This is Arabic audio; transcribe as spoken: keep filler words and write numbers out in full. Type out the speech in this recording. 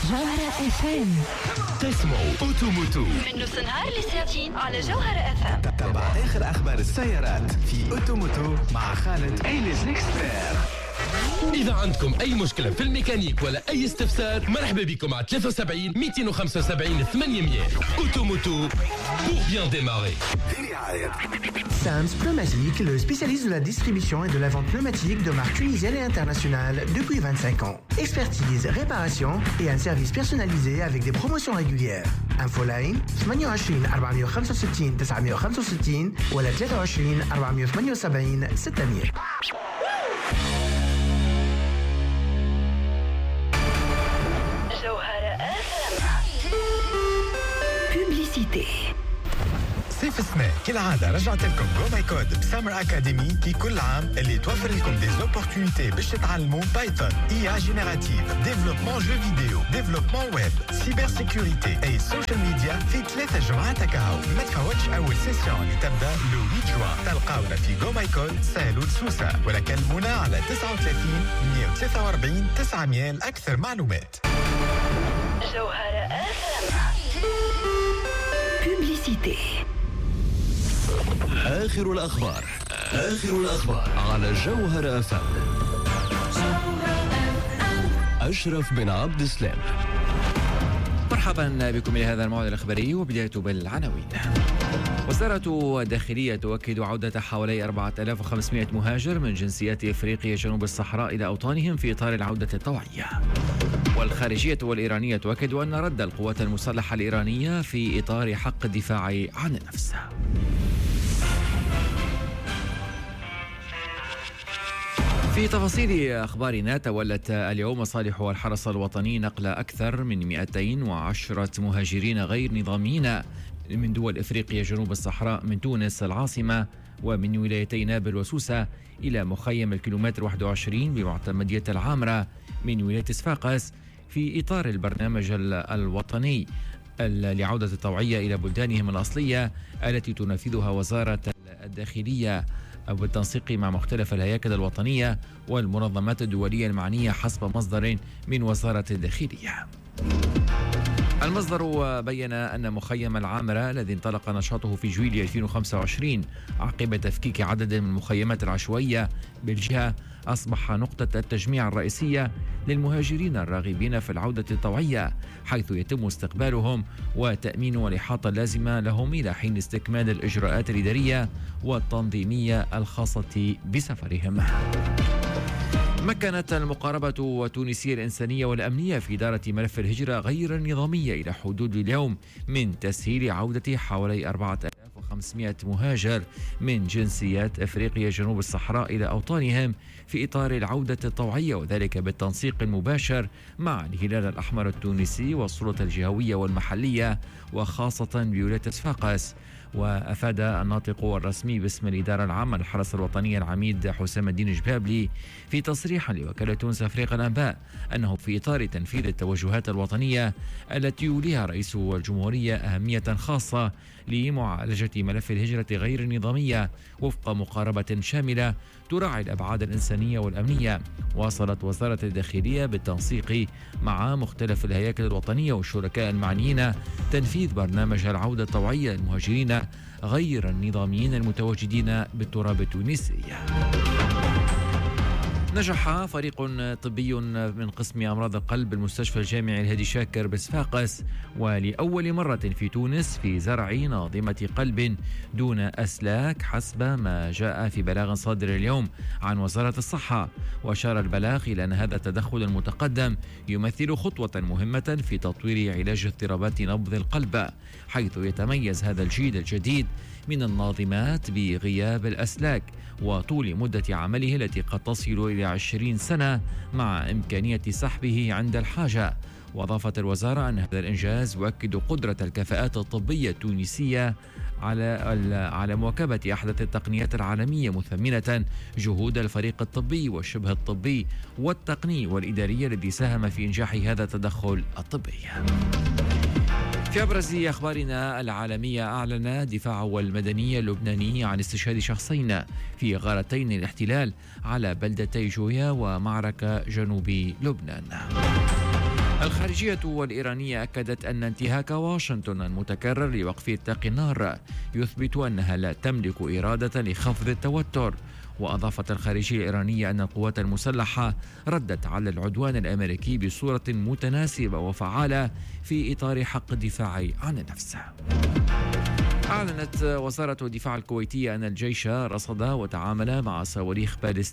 جوهرة اف ام. تسمعوا أوتوموتو من نص نهار لساعتين على جوهرة اف ام. تابع آخر أخبار السيارات في أوتوموتو مع خالد إيليز ليكسبير. إذا عندكم أي مشكلة في الميكانيك ولا أي استفسار مرحبا بكم على ثلاثة وسبعين مئتين وخمسة وسبعين ثمانمئة. أوتوموتو pour bien démarrer. Sams Pneumatique, le spécialiste de la distribution et de la vente pneumatique de marques tunisiennes et internationales depuis vingt-cinq ans. Expertise, réparation et un service personnalisé avec des promotions régulières. Infoline ثمانية وعشرين أربعمئة وخمسة وستين تسعمئة وخمسة وستين ولا ثلاثة وعشرين أربعمئة وثمانية وسبعين ستمئة. صيف السنة كالعادة رجعت لكم جو ماي كود بسامر أكاديمي كي كل عام اللي توفر لكم دي زوبورتونيتي باش تتعلموا بايثون، إي آي جينيراتيف، ديفلوبمون جو فيديو، ديفلوبمون ويب، سيبر سيكوريتي أي سوشيال ميديا في ثلاثة جمعات كاو. ما تفوتش أول سيسيون اللي تبدأ لو ثمانية جوان. تلقاونا في جو ماي كود سهل سوسة ولا كلمونا على تسعة وثلاثين مئة وثلاثة وأربعين تسعمئة لأكثر معلومات. جوهرة اف ام. بوبليسيتي. آخر الأخبار آخر الأخبار على جوهرة اف ام. أشرف بن عبد السلام. مرحبا بكم إلى هذا الموعد الإخباري وبداية بالعناوين. وزارة الداخلية تؤكد عودة حوالي أربعة آلاف وخمسمئة مهاجر من جنسيات إفريقيا جنوب الصحراء إلى أوطانهم في إطار العودة الطوعية. والخارجية والإيرانية تؤكد أن رد القوات المسلحة الإيرانية في إطار حق الدفاع عن النفس. في تفاصيل أخبارنا، تولت اليوم مصالح الحرس الوطني نقل أكثر من مئتين وعشرة مهاجرين غير نظاميين من دول إفريقيا جنوب الصحراء من تونس العاصمة ومن ولايتي نابل وسوسة إلى مخيم الكيلومتر واحد وعشرين بمعتمدية العامرة من ولاية صفاقس في إطار البرنامج الوطني لعودة الطوعية إلى بلدانهم الأصلية التي تنفذها وزارة الداخلية بالتنسيق مع مختلف الهياكل الوطنية والمنظمات الدولية المعنية حسب مصدر من وزارة الداخلية. المصدر بيّن أن مخيم العامرة الذي انطلق نشاطه في جويلية ألفين وخمسة وعشرين عقب تفكيك عدد من المخيمات العشوائية بالجهة أصبح نقطة التجميع الرئيسية للمهاجرين الراغبين في العودة الطوعية، حيث يتم استقبالهم وتأمين والإحاطة اللازمة لهم إلى حين استكمال الإجراءات الإدارية والتنظيمية الخاصة بسفرهم. مكنت المقاربة التونسية الإنسانية والأمنية في إدارة ملف الهجرة غير النظامية إلى حدود اليوم من تسهيل عودة حوالي أربعة آلاف وخمسمئة مهاجر من جنسيات أفريقيا جنوب الصحراء إلى أوطانهم في إطار العودة الطوعية، وذلك بالتنسيق المباشر مع الهلال الأحمر التونسي والسلطة الجهوية والمحلية وخاصة بولاية صفاقس. وأفاد الناطق الرسمي باسم الإدارة العامة للحرس الوطني العميد حسام الدين جبابلي في تصريح لوكالة تونس أفريقيا الأنباء أنه في إطار تنفيذ التوجهات الوطنية التي يوليها رئيس الجمهورية أهمية خاصة لمعالجة ملف الهجرة غير النظامية وفق مقاربة شاملة تراعي الأبعاد الإنسانية والأمنية، واصلت وزارة الداخلية بالتنسيق مع مختلف الهياكل الوطنية والشركاء المعنيين تنفيذ برنامج العودة الطوعية للمهاجرين غير النظاميين المتواجدين بالتراب التونسي. نجح فريق طبي من قسم أمراض القلب بالمستشفى الجامعي الهادي شاكر بصفاقس ولأول مرة في تونس في زرع ناظمة قلب دون أسلاك حسب ما جاء في بلاغ صادر اليوم عن وزارة الصحة. وأشار البلاغ إلى أن هذا التدخل المتقدم يمثل خطوة مهمة في تطوير علاج اضطرابات نبض القلب، حيث يتميز هذا الجيل الجديد من الناظمات بغياب الأسلاك وطول مدة عمله التي قد تصل إلى عشرين سنة مع إمكانية سحبه عند الحاجة. وأضافت الوزارة أن هذا الإنجاز يؤكد قدرة الكفاءات الطبية التونسية على على مواكبة أحدث التقنيات العالمية، مثمنة جهود الفريق الطبي والشبه الطبي والتقني والإداري الذي ساهم في إنجاح هذا التدخل الطبي. في أبرز أخبارنا العالمية، أعلن الدفاع المدني اللبناني عن استشهاد شخصين في غارتين الاحتلال على بلدتي جويا ومعركة جنوب لبنان. الخارجية والإيرانية أكدت أن انتهاك واشنطن المتكرر لوقف إطلاق النار يثبت أنها لا تملك إرادة لخفض التوتر. وأضافت الخارجية الإيرانية أن القوات المسلحة ردت على العدوان الأمريكي بصورة متناسبة وفعالة في إطار حق الدفاع عن النفس. أعلنت وزارة الدفاع الكويتية أن الجيش رصد وتعامل مع صواريخ باليستية